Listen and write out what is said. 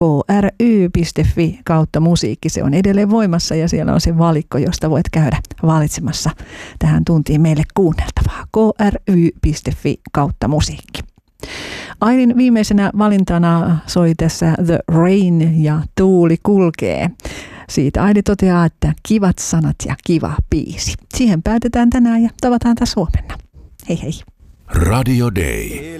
kry.fi kautta musiikki. Se on edelleen voimassa ja siellä on se valikko, josta voit käydä valitsemassa tähän tuntiin meille kuunneltavaa. kry.fi kautta musiikki. Aidin viimeisenä valintana soi tässä The Rain ja Tuuli kulkee. Siitä Aidi toteaa, että kivat sanat ja kiva biisi. Siihen päätetään tänään ja tavataan taas huomenna. Hei hei. Radio Day.